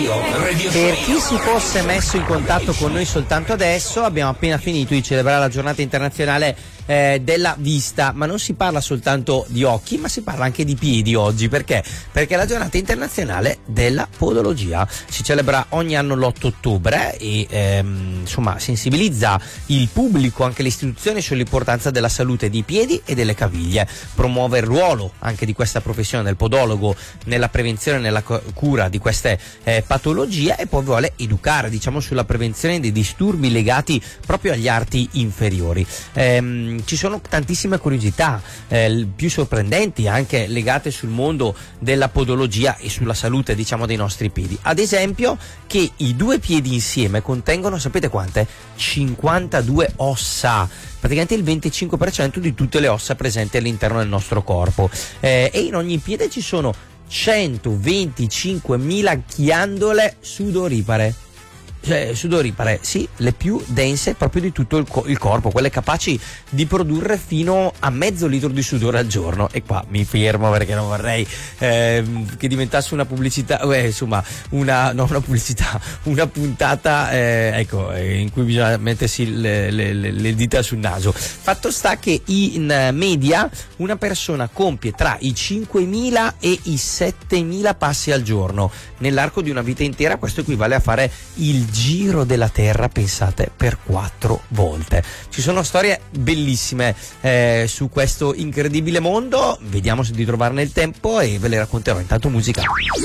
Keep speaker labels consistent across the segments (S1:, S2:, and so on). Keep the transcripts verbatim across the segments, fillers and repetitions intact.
S1: Per chi si fosse messo in contatto con noi soltanto adesso, abbiamo appena finito di celebrare la giornata internazionale eh, della vista, ma non si parla soltanto di occhi, ma si parla anche di piedi oggi. Perché? Perché è la giornata internazionale della podologia. Si celebra ogni anno l'otto ottobre e ehm, insomma sensibilizza il pubblico, anche le istituzioni, sull'importanza della salute dei piedi e delle caviglie. Promuove il ruolo anche di questa professione del podologo nella prevenzione e nella cura di queste eh, patologie, e poi vuole educare, diciamo, sulla prevenzione dei disturbi legati proprio agli arti inferiori. Ehm, ci sono tantissime curiosità, eh, più sorprendenti anche legate sul mondo della podologia e sulla salute, diciamo, dei nostri piedi. Ad esempio che i due piedi insieme contengono, sapete quante? cinquantadue ossa, praticamente il venticinque per cento di tutte le ossa presenti all'interno del nostro corpo, eh, e in ogni piede ci sono centoventicinquemila ghiandole sudoripare. Cioè, sudoripare, sì, le più dense proprio di tutto il, co- il corpo, quelle capaci di produrre fino a mezzo litro di sudore al giorno. E qua mi fermo perché non vorrei eh, che diventasse una pubblicità, eh, insomma, una, no, una pubblicità, una puntata eh, ecco, eh, in cui bisogna mettersi le, le, le, le dita sul naso. Fatto sta che in media una persona compie tra i cinquemila e i settemila passi al giorno. Nell'arco di una vita intera questo equivale a fare il giro della terra, pensate, per quattro volte. Ci sono storie bellissime eh, su questo incredibile mondo, vediamo se di trovarne il tempo e ve le racconterò. Intanto musica.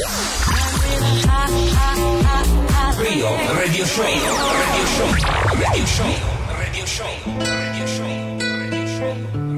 S2: Radio, radio show, radio show, radio show, radio show, radio show, radio show.